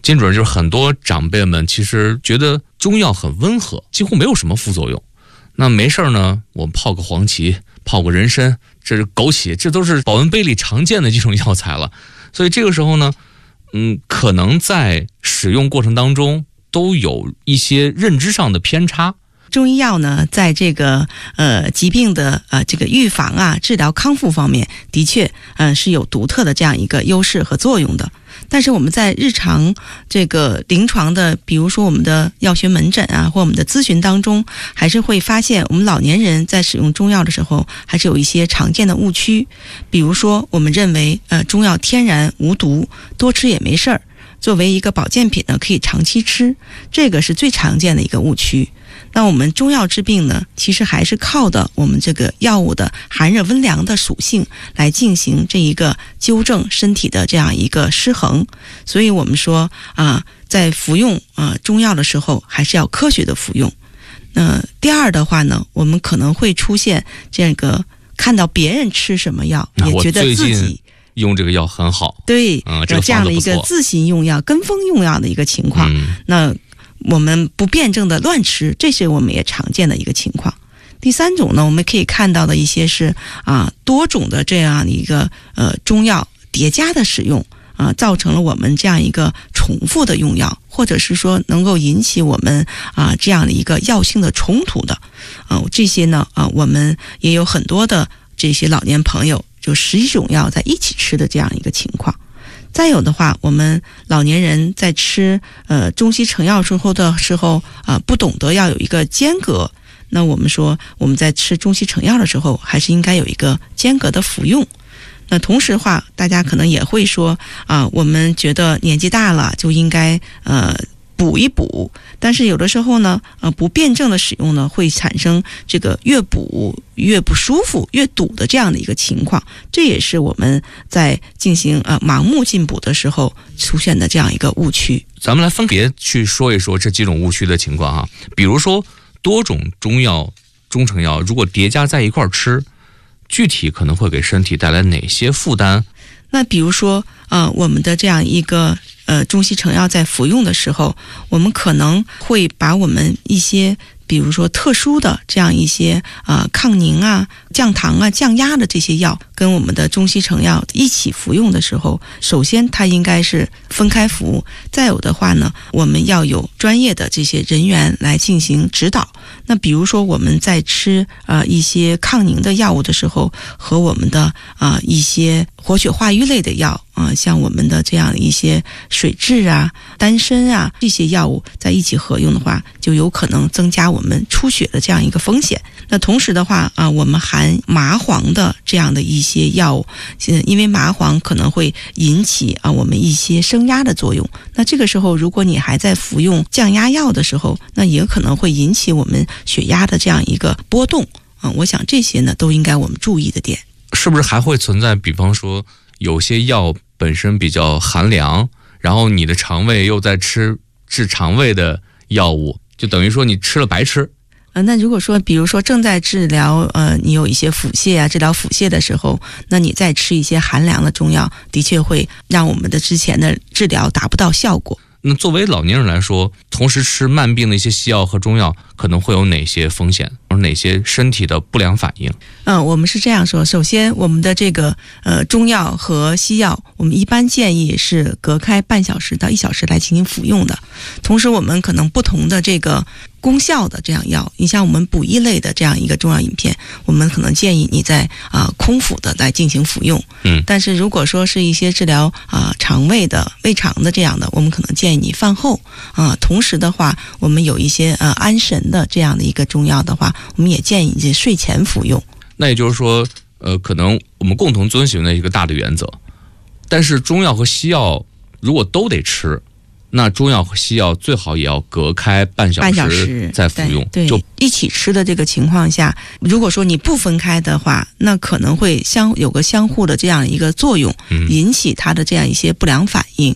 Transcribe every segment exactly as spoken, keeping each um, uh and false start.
金主任，就是很多长辈们其实觉得中药很温和，几乎没有什么副作用。那没事呢，我们泡个黄芪，泡个人参，这是枸杞，这都是保温杯里常见的这种药材了。所以这个时候呢，嗯，可能在使用过程当中都有一些认知上的偏差。 中医药呢，在这个呃疾病的呃这个预防啊、治疗康复方面，的确嗯、呃、是有独特的这样一个优势和作用的。但是我们在日常这个临床的，比如说我们的药学门诊啊，或我们的咨询当中，还是会发现我们老年人在使用中药的时候，还是有一些常见的误区。比如说，我们认为呃中药天然无毒，多吃也没事儿，作为一个保健品呢，可以长期吃，这个是最常见的一个误区。那我们中药治病呢，其实还是靠的我们这个药物的寒热温凉的属性来进行这一个纠正身体的这样一个失衡。所以我们说啊，在服用啊中药的时候，还是要科学的服用。那第二的话呢，我们可能会出现这个看到别人吃什么药，也觉得自己用这个药很好， 对， 嗯，这个这样的一个自行用药、跟风用药的一个情况。嗯、那我们不辩证的乱吃，这是我们也常见的一个情况。第三种呢，我们可以看到的一些是啊多种的这样的一个呃中药叠加的使用啊，造成了我们这样一个重复的用药，或者是说能够引起我们啊这样的一个药性的冲突的啊，这些呢啊我们也有很多的这些老年朋友就十几种药在一起吃的这样一个情况。再有的话，我们老年人在吃呃中西成药之后的时候啊、呃，不懂得要有一个间隔。那我们说我们在吃中西成药的时候，还是应该有一个间隔的服用。那同时的话，大家可能也会说啊、呃，我们觉得年纪大了就应该呃补一补，但是有的时候呢，呃，不辩证的使用呢，会产生这个越补越不舒服、越堵的这样的一个情况。这也是我们在进行呃盲目进补的时候出现的这样一个误区。 咱们来分别去说一说这几种误区的情况哈。比如说多种中药、中成药如果叠加在一块儿吃，具体可能会给身体带来哪些负担？ 那比如说呃我们的这样一个呃中西成药在服用的时候，我们可能会把我们一些比如说特殊的这样一些呃抗凝啊、降糖啊、降压的这些药跟我们的中西成药一起服用的时候，首先它应该是分开服，再有的话呢，我们要有专业的这些人员来进行指导。那比如说我们在吃呃一些抗凝的药物的时候，和我们的啊、呃、一些活血化瘀类的药啊、呃，像我们的这样一些水蛭啊、丹参啊这些药物在一起合用的话，就有可能增加我们出血的这样一个风险。那同时的话啊、呃，我们含麻黄的这样的一些药物，因为麻黄可能会引起啊、呃、我们一些升压的作用。那这个时候，如果你还在服用降压药的时候，那也可能会引起我们血压的这样一个波动啊、呃。我想这些呢，都应该我们注意的点。 是不是还会存在，比方说有些药本身比较寒凉，然后你的肠胃又在吃治肠胃的药物，就等于说你吃了白吃？ 呃，那如果说比如说正在治疗呃你有一些腹泻啊，治疗腹泻的时候，那你再吃一些寒凉的中药，的确会让我们的之前的治疗达不到效果。 那作为老年人来说，同时吃慢病的一些西药和中药，可能会有哪些风险，有哪些身体的不良反应？ 嗯，我们是这样说，首先我们的这个呃中药和西药，我们一般建议是隔开半小时到一小时来进行服用的。同时我们可能不同的这个功效的这样药，你像我们补益类的这样一个中药饮片，我们可能建议你在啊、呃、空腹的来进行服用。嗯，但是如果说是一些治疗啊、呃、肠胃的、胃肠的这样的，我们可能建议你饭后啊、呃。同时的话，我们有一些呃安神的这样的一个中药的话，我们也建议你睡前服用。 那也就是说，呃，可能我们共同遵循的一个大的原则。但是中药和西药如果都得吃，那中药和西药最好也要隔开半小时再服用。 对，就一起吃的这个情况下，如果说你不分开的话，那可能会相有个相互的这样一个作用，引起它的这样一些不良反应。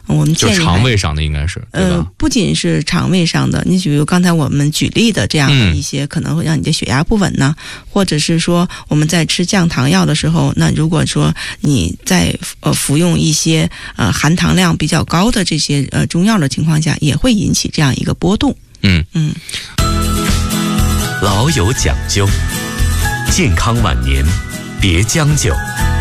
我们建议就肠胃上的应该是，对吧？ 呃，不仅是肠胃上的，你比如刚才我们举例的这样的一些， 嗯、 可能会让你的血压不稳呢，或者是说我们在吃降糖药的时候，那如果说你在呃服用一些呃含糖量比较高的这些呃中药的情况下，也会引起这样一个波动。 嗯嗯， 老有讲究，健康晚年别将就。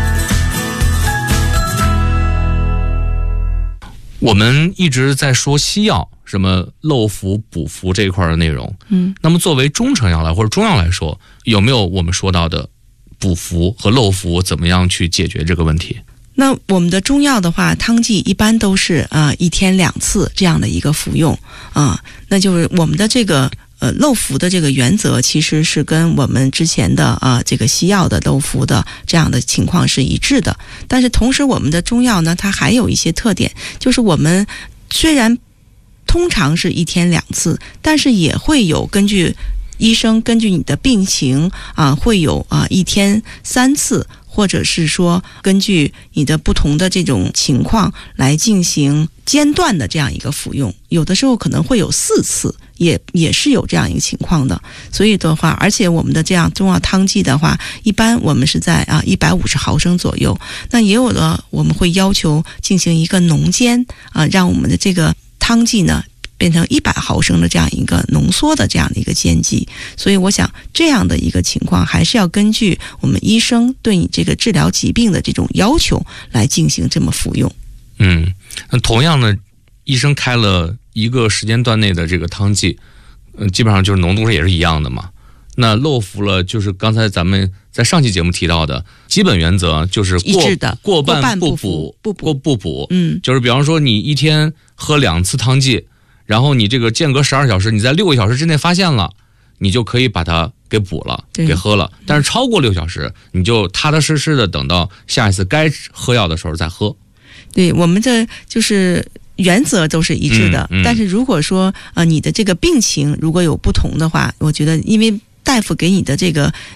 我们一直在说西药，什么漏服、补服这一块的内容。 嗯， 那么作为中成药来或者中药来说，有没有我们说到的补服和漏服，怎么样去解决这个问题？ 那我们的中药的话，汤剂一般都是啊、呃、一天两次这样的一个服用啊、呃，那就是我们的这个。呃，漏服的这个原则其实是跟我们之前的啊、呃、这个西药的漏服的这样的情况是一致的。但是同时，我们的中药呢，它还有一些特点，就是我们虽然通常是一天两次，但是也会有根据医生根据你的病情啊，会有啊一天三次。或者是说根据你的不同的这种情况来进行间断的这样一个服用，有的时候可能会有四次，也也是有这样一个情况的。所以的话，而且我们的这样中药汤剂的话，一般我们是在啊一百五十毫升左右，那也有的我们会要求进行一个浓煎啊，让我们的这个汤剂呢变成一百毫升的这样一个浓缩的这样的一个煎剂。所以我想这样的一个情况还是要根据我们医生对你这个治疗疾病的这种要求来进行这么服用。 嗯，那同样呢，医生开了一个时间段内的这个汤剂，呃，基本上就是浓度是也是一样的嘛。那漏服了，就是刚才咱们在上期节目提到的基本原则，就是过一致的过半过半不不补不补过不补。 嗯， 就是比方说你一天喝两次汤剂，然后你这个间隔十二小时，你在六个小时之内发现了，你就可以把它给补了，给喝了。但是超过六小时，你就踏踏实实的等到下一次该喝药的时候再喝。 对，我们的就是原则都是一致的。 嗯嗯、 但是如果说呃你的这个病情如果有不同的话，我觉得因为大夫给你的这个